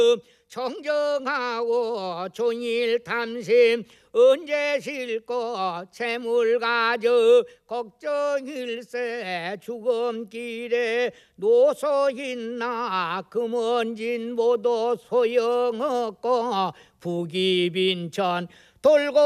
청정하고 종일 탐심 언제 싣고 재물 가져 걱정일세 죽음길에 노소있나 금원진 모두 소용없고 부귀빈천 돌고